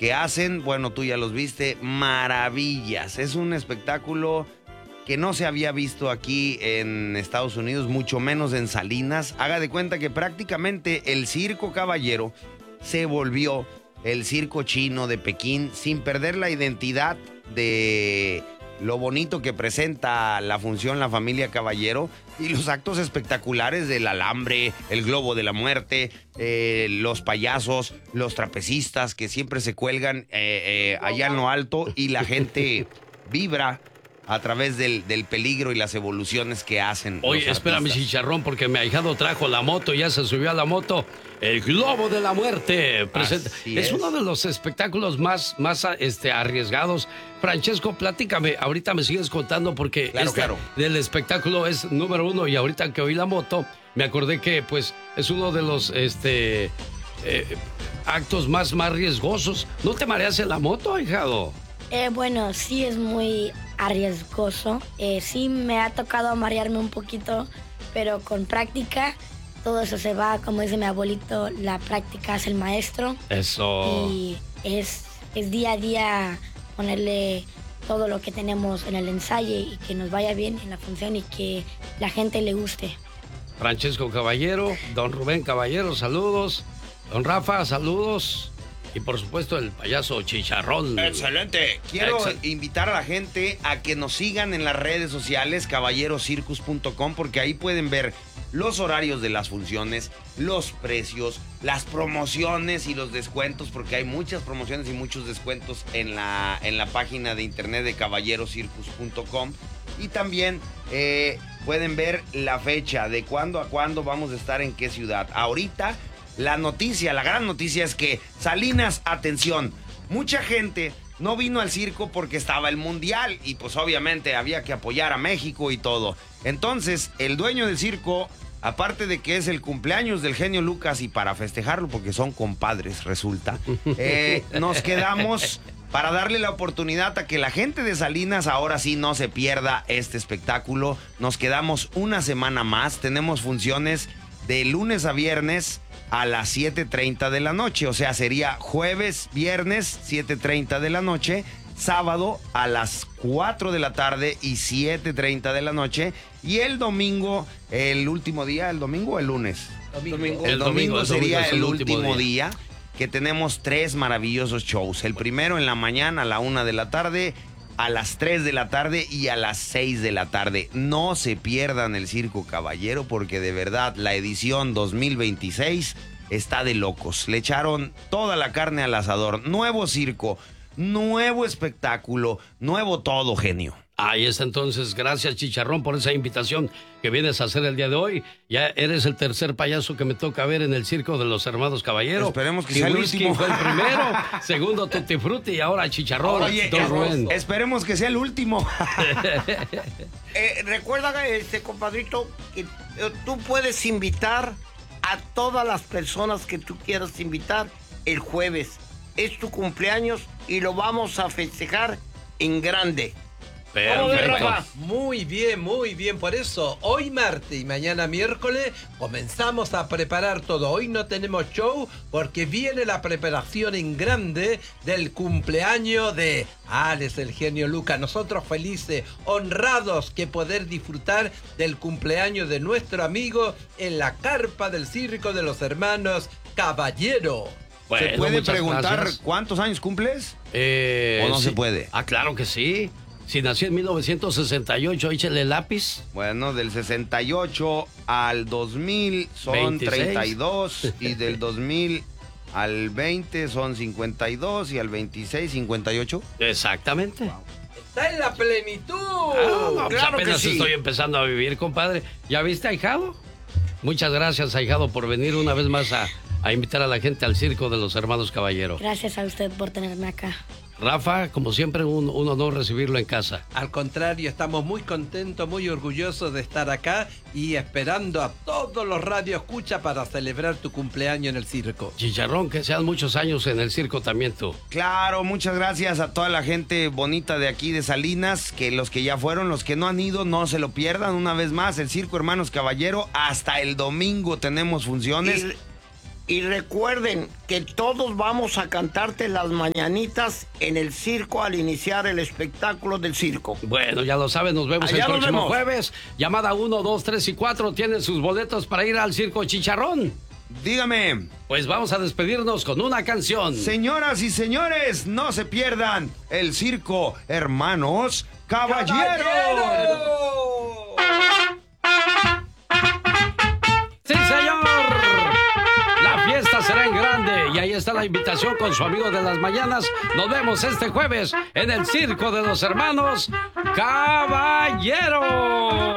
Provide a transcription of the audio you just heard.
que hacen, bueno, tú ya los viste, maravillas. Es un espectáculo que no se había visto aquí en Estados Unidos, mucho menos en Salinas. Haga de cuenta que prácticamente el circo Caballero se volvió el circo chino de Pekín sin perder la identidad de lo bonito que presenta la función La Familia Caballero y los actos espectaculares del alambre, el globo de la muerte, los payasos, los trapecistas que siempre se cuelgan allá en lo alto y la gente vibra a través del peligro y las evoluciones que hacen. Oye, espérame, Chicharrón, porque mi ahijado trajo la moto, ya se subió a la moto. El Globo de la Muerte presenta. Es uno de los espectáculos más arriesgados. Francesco, platícame, ahorita me sigues contando porque claro. Del espectáculo es número uno y ahorita que oí la moto, me acordé que pues es uno de los actos más riesgosos. ¿No te mareas en la moto, ahijado? Bueno, sí es muy arriesgoso. Sí me ha tocado marearme un poquito, pero con práctica todo eso se va. Como dice mi abuelito, la práctica es el maestro. Eso. Y es día a día ponerle todo lo que tenemos en el ensayo y que nos vaya bien en la función y que la gente le guste. Francesco Caballero, don Rubén Caballero, saludos. Don Rafa, saludos. Y por supuesto el payaso Chicharrón. ¡Excelente! Quiero invitar a la gente a que nos sigan en las redes sociales, caballerocircus.com, porque ahí pueden ver los horarios de las funciones, los precios, las promociones y los descuentos, porque hay muchas promociones y muchos descuentos en la página de internet de caballerocircus.com. Y también pueden ver la fecha de cuándo a cuándo vamos a estar en qué ciudad. Ahorita la gran noticia es que Salinas, atención, mucha gente no vino al circo porque estaba el Mundial y pues obviamente había que apoyar a México y todo. Entonces, el dueño del circo, aparte de que es el cumpleaños del genio Lucas y para festejarlo, porque son compadres, resulta, nos quedamos para darle la oportunidad a que la gente de Salinas ahora sí no se pierda este espectáculo. Nos quedamos una semana más, tenemos funciones de lunes a viernes a las 7:30 de la noche, o sea, sería jueves, viernes, 7:30 de la noche, sábado a las 4 de la tarde y 7:30 de la noche, y el domingo, el último día, ¿el domingo o el lunes? El domingo sería el último día, que tenemos 3 maravillosos shows. El primero en la mañana a la 1 de la tarde, a las 3 de la tarde y a las 6 de la tarde. No se pierdan el Circo Caballero porque de verdad la edición 2026 está de locos. Le echaron toda la carne al asador. Nuevo circo, nuevo espectáculo, nuevo todo, genio. Ahí está entonces, gracias Chicharrón por esa invitación que vienes a hacer el día de hoy. Ya eres el tercer payaso que me toca ver en el circo de los hermanos Caballero. Esperemos que sea el último. Fue el primero, segundo Tutti Frutti y ahora Chicharrón. Oye, esperemos que sea el último. Recuerda, compadrito, que tú puedes invitar a todas las personas que tú quieras invitar el jueves. Es tu cumpleaños y lo vamos a festejar en grande. Perfecto. Muy bien. Por eso, hoy martes y mañana miércoles comenzamos a preparar todo. Hoy no tenemos show porque viene la preparación en grande del cumpleaños de Alex, el genio Lucas. Nosotros felices, honrados que poder disfrutar del cumpleaños de nuestro amigo en la carpa del circo de los hermanos Caballero. Bueno, ¿se puede preguntar cuántos años cumples? ¿O no se puede? Ah, claro que sí. Si nació en 1968, échale lápiz. Bueno, del 68 al 2000 son 26. 32 y del 2000 al 20 son 52 y al 26 58. Exactamente. Wow. Está en la plenitud. No, claro apenas que sí. Estoy empezando a vivir, compadre. ¿Ya viste, ahijado? Muchas gracias, ahijado, por venir una vez más a invitar a la gente al circo de los hermanos Caballero. Gracias a usted por tenerme acá. Rafa, como siempre, un honor recibirlo en casa. Al contrario, estamos muy contentos, muy orgullosos de estar acá y esperando a todos los radioescuchas para celebrar tu cumpleaños en el circo. Chicharrón, que sean muchos años en el circo también tú. Claro, muchas gracias a toda la gente bonita de aquí de Salinas, que los que ya fueron, los que no han ido, no se lo pierdan. Una vez más, el Circo Hermanos Caballero, hasta el domingo tenemos funciones. Y recuerden que todos vamos a cantarte las mañanitas en el circo al iniciar el espectáculo del circo. Bueno, ya lo saben, nos vemos Allá el próximo vemos. jueves. Llamada 1, 2, 3 y 4 tienen sus boletos para ir al Circo Chicharrón. Dígame. Pues vamos a despedirnos con una canción. Señoras y señores, no se pierdan el circo Hermanos Caballeros. ¡Sí, señor! La fiesta será en grande y ahí está la invitación con su amigo de las mañanas. Nos vemos este jueves en el Circo de los Hermanos Caballeros.